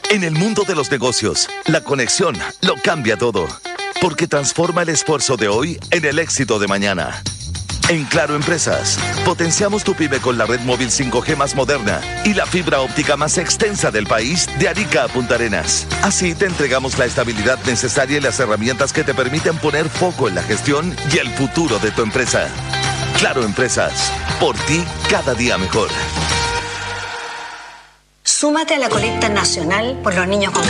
En el mundo de los negocios, la conexión lo cambia todo, porque transforma el esfuerzo de hoy en el éxito de mañana. En Claro Empresas, potenciamos tu pyme con la red móvil 5G más moderna y la fibra óptica más extensa del país, de Arica a Punta Arenas. Así te entregamos la estabilidad necesaria y las herramientas que te permiten poner foco en la gestión y el futuro de tu empresa. Claro Empresas, por ti cada día mejor. Súmate a la colecta nacional por los niños con